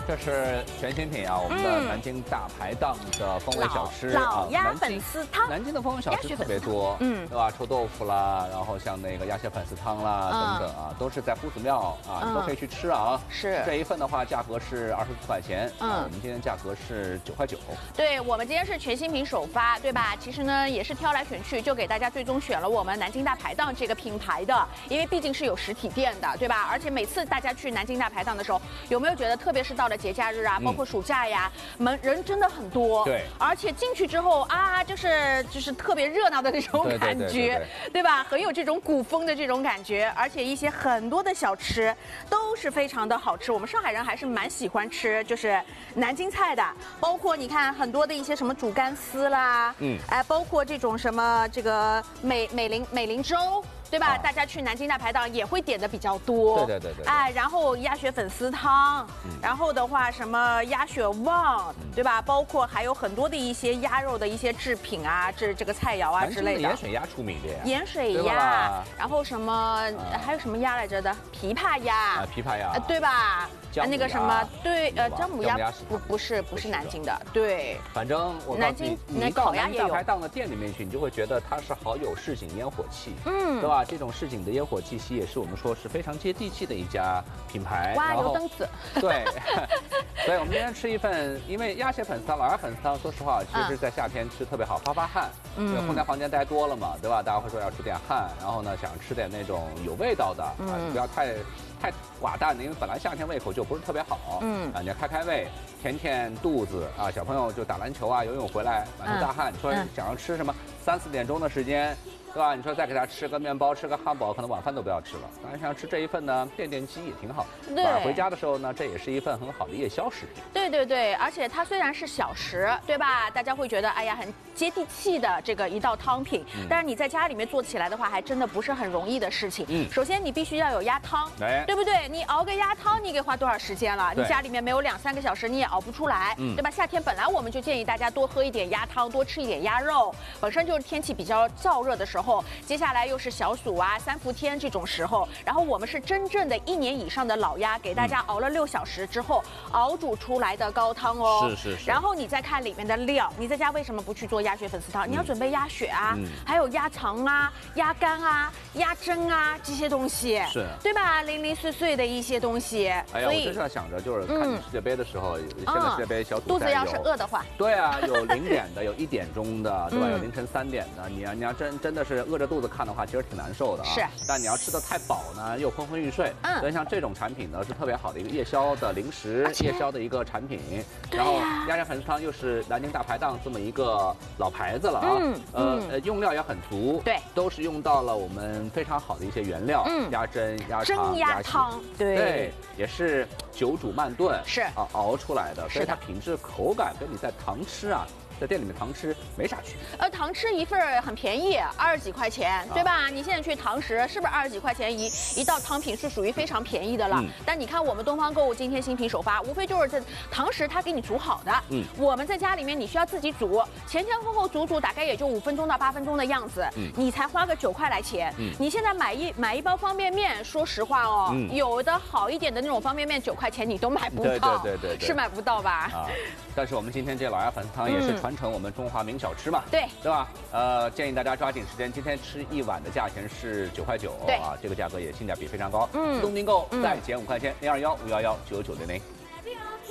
这是全新品啊，我们的南京大排档的风味小吃老鸭粉丝汤。 南京的风味小吃特别多，对吧？臭豆腐啦，然后像那个鸭血粉丝汤啦，等等啊，都是在夫子庙啊，你都可以去吃啊。 是这一份的话，价格是24块钱，我们今天价格是9块9。 对，我们今天是全新品首发，对吧？其实呢，也是挑来选去，就给大家最终选了我们南京大排档这个品牌的，因为毕竟是有实体店的，对吧？而且每次大家去南京大排档的时候，有没有觉得，特别是到了节假日啊，包括暑假呀，人真的很多， 对， 而且进去之后啊，就是特别热闹的那种感觉，对吧？很有这种古风的这种感觉，而且一些很多的小吃都是非常的好吃。我们上海人还是蛮喜欢吃，就是南京菜的，包括你看很多的一些什么煮干丝啦，包括这种什么这个美林粥。对吧？大家去南京大排档也会点的比较多。 对。 哎，然后鸭血粉丝汤，然后的话什么鸭血旺，对吧？包括还有很多的一些鸭肉的一些制品啊，这个菜肴啊之类的。 盐水鸭出名的呀。 盐水鸭，然后什么还有什么鸭来着的？琵琶鸭。 琵琶鸭。 对吧？那个什么，对，姜母鸭不是南京的，对。 反正我告诉你，你到南京大排档的店里面去，你就会觉得它是好有市井烟火气，对吧？这种市井的烟火气息也是我们说是非常接地气的一家品牌。 哇，油灯子。 对，所以我们今天吃一份，因为鸭血粉丝汤、老鸭粉丝汤，说实话，其实在夏天吃特别好，发汗。因为混在房间待多了嘛，对吧？大家会说要出点汗，然后呢，想吃点那种有味道的啊，不要太寡淡的，因为本来夏天胃口就不是特别好，你要开胃，填肚子啊。小朋友就打篮球啊、游泳回来满头大汗，你说想要吃什么3、4点钟的时间，对吧？你说再给他吃个面包、吃个汉堡，可能晚饭都不要吃了。当然想吃这一份呢，垫饥也挺好。 对， 晚上回家的时候呢，这也是一份很好的夜宵食品。 对，而且它虽然是小食，对吧？大家会觉得哎呀很接地气的这个一道汤品，但是你在家里面做起来的话，还真的不是很容易的事情。首先你必须要有鸭汤，对不对？你熬个鸭汤，你给花多少时间了？你家里面没有2、3个小时，你也熬不出来，对吧？夏天本来我们就建议大家多喝一点鸭汤，多吃一点鸭肉，本身就是天气比较燥热的时候，接下来又是小暑啊、3伏天这种时候，然后我们是真正的1年以上的老鸭，给大家熬了6小时之后熬煮出来的高汤哦。 是。 然后你再看里面的料，你在家为什么不去做鸭血粉丝汤？你要准备鸭血啊，还有鸭肠啊、鸭肝啊、鸭胗啊这些东西，是，对吧？零零碎碎的一些东西。哎呀， 我就是要想着，就是看世界杯的时候，现在世界杯小组赛肚子要是饿的话， 对啊，有0点的，有1点钟的，对吧？有凌晨3点的，你要真的是饿着肚子看的话，其实挺难受的啊。 是， 但你要吃的太饱呢，又昏昏欲睡。所以像这种产品呢，是特别好的一个夜宵的零食，夜宵的一个产品。然后鸭血粉丝汤又是南京大排档这么一个老牌子了啊。用料也很足，对，都是用到了我们非常好的一些原料，鸭胗、鸭肠、 鸭汤，对， 也是久煮慢炖， 是熬出来的，所以它品质口感跟你在堂吃啊。在店里面堂吃没啥区别， 堂吃一份很便宜，20几块钱，对吧？你现在去堂食是不是20几块钱一道汤品是属于非常便宜的了？但你看我们东方购物今天新品首发，无非就是这堂食它给你煮好的，我们在家里面你需要自己煮，前后煮大概也就5分钟到8分钟的样子，你才花个9块来钱。你现在买一包方便面，说实话哦，有的好一点的那种方便面9块钱你都买不到，对，是买不到吧？ 但是我们今天这老鸭粉丝汤也是传承我们中华名小吃嘛， 对吧？建议大家抓紧时间，今天吃一碗的价钱是9块9，啊，这个价格也性价比非常高。东订购再减5块钱，021-511-9900。